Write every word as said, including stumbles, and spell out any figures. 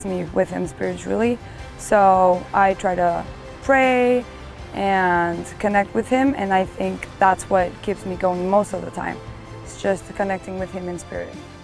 me with him spiritually. So I try to pray and connect with him, and I think that's what keeps me going most of the time. It's just connecting with him in spirit.